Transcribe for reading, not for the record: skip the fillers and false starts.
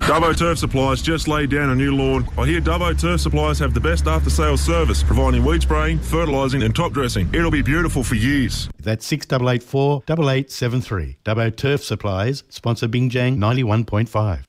Dubbo Turf Supplies just laid down a new lawn. I hear Dubbo Turf Supplies have the best after-sales service, providing weed spraying, fertilising and top dressing. It'll be beautiful for years. That's 6884 8873. Dubbo Turf Supplies, sponsor Bingjang 91.5.